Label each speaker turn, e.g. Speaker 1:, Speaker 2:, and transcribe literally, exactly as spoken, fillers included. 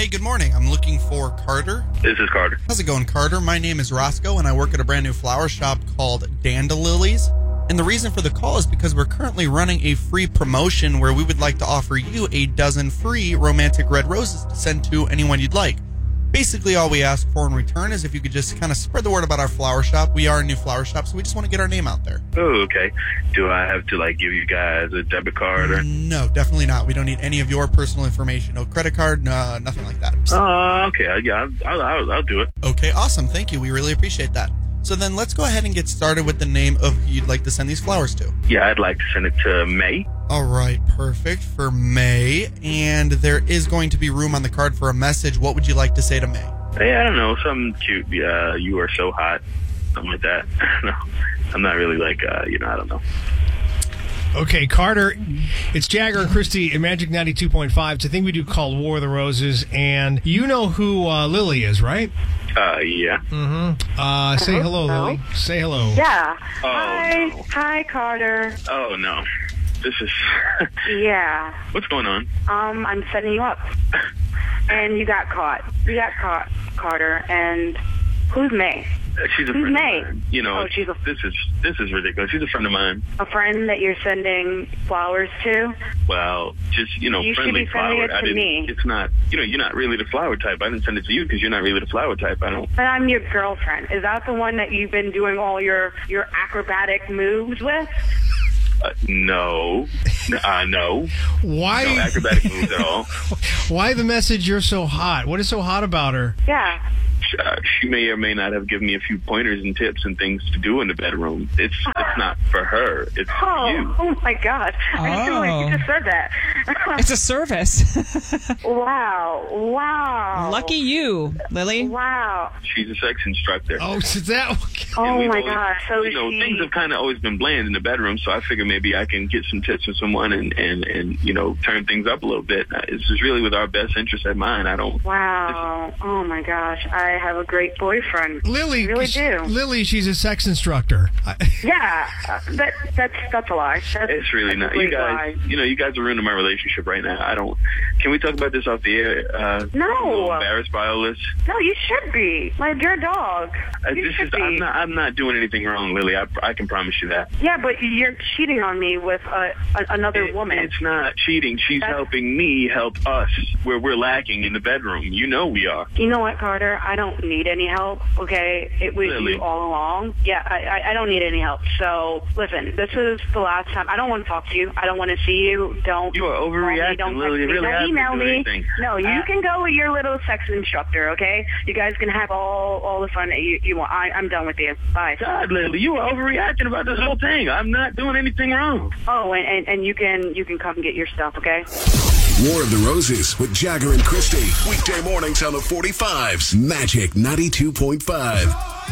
Speaker 1: Hey, good morning. I'm looking for Carter.
Speaker 2: This is Carter.
Speaker 1: How's it going, Carter? My name is Roscoe, and I work at a brand new flower shop called Dandalilies. And the reason for the call is because we're currently running a free promotion where we would like to offer you a dozen free romantic red roses to send to anyone you'd like. Basically, all we ask for in return is if you could just kind of spread the word about our flower shop. We are a new flower shop, so we just want to get our name out there.
Speaker 2: Oh, okay. Do I have to, like, give you guys a debit card? Or?
Speaker 1: No, definitely not. We don't need any of your personal information. No credit card, no, nothing like that.
Speaker 2: Oh, uh, okay. Yeah, I'll, I'll, I'll do it.
Speaker 1: Okay, awesome. Thank you. We really appreciate that. So then let's go ahead and get started with the name of who you'd like to send these flowers to.
Speaker 2: Yeah, I'd like to send it to May.
Speaker 1: All right, perfect, for May. And there is going to be room on the card for a message. What would you like to say to May?
Speaker 2: Hey, I don't know, something cute. Yeah, you are so hot. Something like that. No, I'm not really like, uh, you know, I don't know.
Speaker 3: Okay, Carter, it's Jagger and Christy in Magic ninety-two point five. It's a thing we do called War of the Roses, and you know who uh, Lily is, right?
Speaker 2: Uh, yeah.
Speaker 3: Mm-hmm. Uh, say hello,
Speaker 4: hello,
Speaker 3: Lily. Say hello.
Speaker 4: Yeah.
Speaker 2: Oh,
Speaker 4: Hi.
Speaker 2: no.
Speaker 4: Hi, Carter.
Speaker 2: Oh, no. This is...
Speaker 4: Yeah.
Speaker 2: What's going on?
Speaker 4: Um, I'm setting you up. And you got caught. You got caught, Carter. And who's May?
Speaker 2: Uh, She's a
Speaker 4: Who's
Speaker 2: friend
Speaker 4: May?
Speaker 2: of mine. You know,
Speaker 4: Oh, she's a-
Speaker 2: this is this is ridiculous. She's a friend of mine.
Speaker 4: A friend that you're sending flowers to?
Speaker 2: Well, just, you know,
Speaker 4: You should
Speaker 2: friendly
Speaker 4: be sending
Speaker 2: flower.
Speaker 4: it
Speaker 2: I
Speaker 4: to
Speaker 2: didn't,
Speaker 4: me.
Speaker 2: It's not, you know, you're not really the flower type. I didn't send it to you because you're not really the flower type. I don't.
Speaker 4: But I'm your girlfriend. Is that the one that you've been doing all your, your acrobatic moves with?
Speaker 2: Uh, no. Uh, no.
Speaker 3: Why?
Speaker 2: No acrobatic moves at all.
Speaker 3: Why the message? You're so hot. What is so hot about her?
Speaker 4: Yeah.
Speaker 2: Uh, she may or may not have given me a few pointers and tips and things to do in the bedroom. It's it's not for her. It's
Speaker 4: Oh,
Speaker 2: for you.
Speaker 4: oh my God. I feel like
Speaker 5: Oh.
Speaker 4: you just said that.
Speaker 5: It's a service.
Speaker 4: Wow. Wow.
Speaker 5: Lucky you, Lily.
Speaker 4: Wow.
Speaker 2: She's a sex instructor.
Speaker 3: Oh, is that?
Speaker 2: And
Speaker 4: Oh
Speaker 2: we've
Speaker 4: my
Speaker 2: always-
Speaker 4: God. So
Speaker 2: you know,
Speaker 4: she...
Speaker 2: things have kind of always been bland in the bedroom, so I figure maybe I can get some tips from someone and, and, and you know, turn things up a little bit. Uh, This is really with our best interest at mind. I don't...
Speaker 4: Wow. Oh my gosh. I have a great boyfriend.
Speaker 3: Lily,
Speaker 4: I really
Speaker 3: sh-
Speaker 4: do.
Speaker 3: Lily, she's a sex instructor. I-
Speaker 4: Yeah. Uh, that that's that's a lie. That's,
Speaker 2: It's really
Speaker 4: that's
Speaker 2: not.
Speaker 4: a
Speaker 2: You
Speaker 4: complete
Speaker 2: guys,
Speaker 4: lie.
Speaker 2: you know, you guys are ruining my relationship right now. I don't... Can we talk about this off the air? Uh,
Speaker 4: No.
Speaker 2: I'm a little embarrassed by all this.
Speaker 4: No, you should be. Like your dog.
Speaker 2: Uh,
Speaker 4: You
Speaker 2: this
Speaker 4: should
Speaker 2: is,
Speaker 4: be.
Speaker 2: I'm not. I'm not doing anything wrong, Lily. I, I can promise you that.
Speaker 4: Yeah, but you're cheating on me with uh, a, another
Speaker 2: It-
Speaker 4: woman.
Speaker 2: It's not cheating. She's
Speaker 4: That's-
Speaker 2: helping me help us where we're lacking in the bedroom. You know we are.
Speaker 4: You know what, Carter? I don't need any help, okay? It was
Speaker 2: Really?
Speaker 4: you all along. Yeah, I, I, I don't need any help. So, listen, this is the last time. I don't want to talk to you. I don't want to see you. Don't.
Speaker 2: You are
Speaker 4: call me,
Speaker 2: overreacting,
Speaker 4: don't
Speaker 2: Lily.
Speaker 4: text me,
Speaker 2: Really, I
Speaker 4: don't
Speaker 2: haven't
Speaker 4: email
Speaker 2: been doing
Speaker 4: me.
Speaker 2: anything.
Speaker 4: No, you
Speaker 2: Uh,
Speaker 4: can go with your little sex instructor, okay? You guys can have all all the fun that you, you want. I, I'm done with you. Bye.
Speaker 2: God, Lily, you are overreacting about this whole thing. I'm not doing anything wrong.
Speaker 4: Oh, and, and, and you can you can come get your stuff, okay?
Speaker 6: War of the Roses with Jagger and Christy. Weekday mornings on the forty-fives. Magic ninety-two point five.